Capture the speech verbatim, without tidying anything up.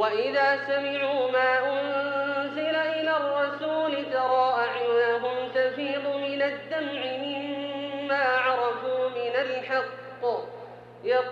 وإذا سمعوا ما أنزل إلى الرسول ترى أعينهم تفيض من الدمع مما عرفوا من الحق